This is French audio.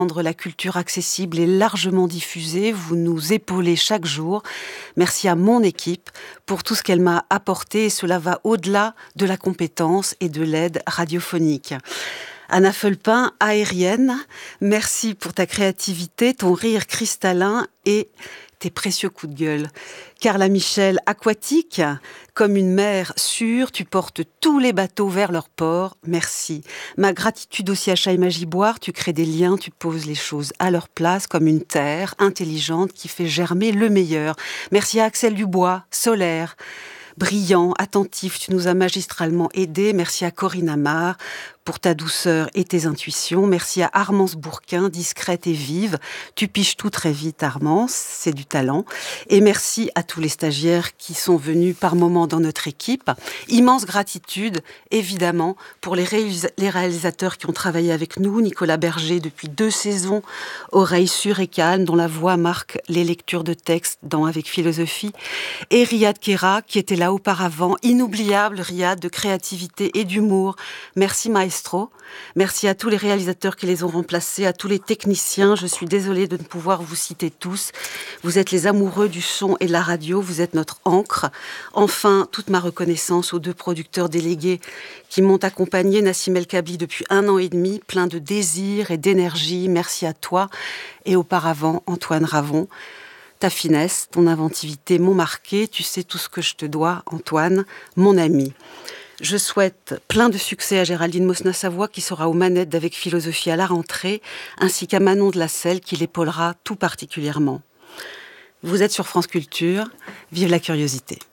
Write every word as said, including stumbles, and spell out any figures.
Rendre la culture accessible et largement diffusée, vous nous épaulez chaque jour. Merci à mon équipe pour tout ce qu'elle m'a apporté et cela va au-delà de la compétence et de l'aide radiophonique. Anna Fulpin, aérienne, merci pour ta créativité, ton rire cristallin et tes précieux coups de gueule. Carla Michel, aquatique, comme une mer sûre, tu portes tous les bateaux vers leur port. Merci. Ma gratitude aussi à Shaima Giboire, tu crées des liens, tu poses les choses à leur place comme une terre intelligente qui fait germer le meilleur. Merci à Axel Dubois, solaire, brillant, attentif, tu nous as magistralement aidés. Merci à Corinne Amar pour ta douceur et tes intuitions. Merci à Armance Bourquin, discrète et vive. Tu piches tout très vite, Armance, c'est du talent. Et merci à tous les stagiaires qui sont venus par moments dans notre équipe. Immense gratitude, évidemment, pour les, réalis- les réalisateurs qui ont travaillé avec nous. Nicolas Berger, depuis deux saisons, oreille sûre et calme, dont la voix marque les lectures de textes dans Avec Philosophie. Et Riyad Kera, qui était là auparavant. Inoubliable, Riyad, de créativité et d'humour. Merci, Maestro. Merci à tous les réalisateurs qui les ont remplacés, à tous les techniciens. Je suis désolée de ne pouvoir vous citer tous. Vous êtes les amoureux du son et de la radio, vous êtes notre encre. Enfin, toute ma reconnaissance aux deux producteurs délégués qui m'ont accompagné, Nassim El Kabi, depuis un an et demi, plein de désir et d'énergie. Merci à toi. Et auparavant, Antoine Ravon. Ta finesse, ton inventivité m'ont marqué. Tu sais tout ce que je te dois, Antoine, mon ami. Je souhaite plein de succès à Géraldine Mosna-Savoie qui sera aux manettes d'Avec Philosophie à la rentrée, ainsi qu'à Manon de la Selle qui l'épaulera tout particulièrement. Vous êtes sur France Culture, vive la curiosité.